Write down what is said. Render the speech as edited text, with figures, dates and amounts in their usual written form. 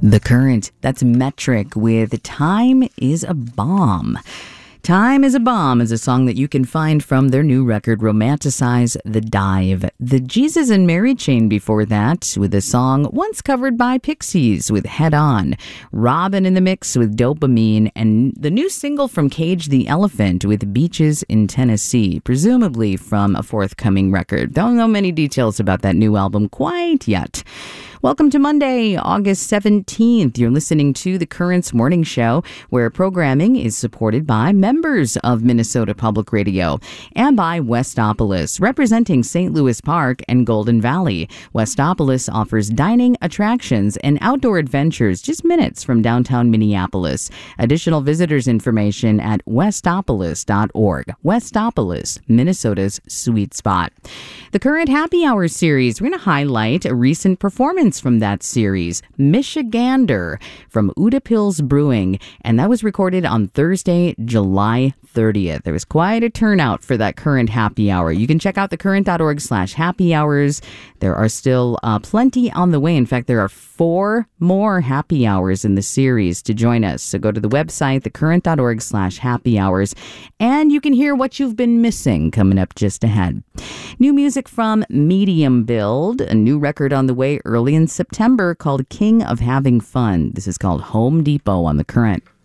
The Current, that's Metric with Time is a Bomb. Time is a Bomb is a song that you can find from their new record, Romanticize the Dive. The Jesus and Mary Chain before that with a song once covered by Pixies with Head On. Robin in the mix with Dopamine, and the new single from Cage the Elephant with Beaches in Tennessee, presumably from a forthcoming record. Don't know many details about that new album quite yet. Welcome to Monday, August 17th. You're listening to The Current's Morning Show, where programming is supported by members of Minnesota Public Radio and by Westopolis, representing St. Louis Park and Golden Valley. Westopolis offers dining, attractions, and outdoor adventures just minutes from downtown Minneapolis. Additional visitors information at westopolis.org. Westopolis, Minnesota's sweet spot. The Current Happy Hour series, we're going to highlight a recent performance from that series, Michigander, from Uda Pills Brewing, and that was recorded on Thursday, July 30th. There was quite a turnout for that Current Happy Hour. You can check out thecurrent.org/happy hours. There are still plenty on the way. In fact, there are 4 more happy hours in the series to join us. So go to the website, thecurrent.org/happy hours, and you can hear what you've been missing coming up just ahead. New music from Medium Build, a new record on the way early in September called King of Having Fun. This is called Home Depot on The Current.